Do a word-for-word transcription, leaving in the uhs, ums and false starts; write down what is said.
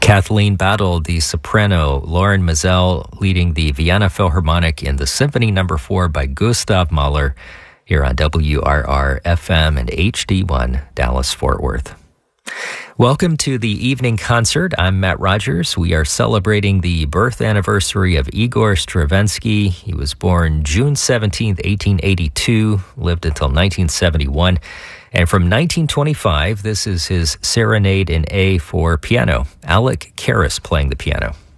Kathleen Battle, the soprano, Lauren Mazel leading the Vienna Philharmonic in the Symphony Number four by Gustav Mahler here on W R R F M and H D one Dallas-Fort Worth. Welcome to the evening concert. I'm Matt Rogers. We are celebrating the birth anniversary of Igor Stravinsky. He was born June seventeenth, eighteen eighty-two, lived until nineteen seventy-one. And from nineteen twenty-five, this is his Serenade in A for piano. Alec Karras playing the piano.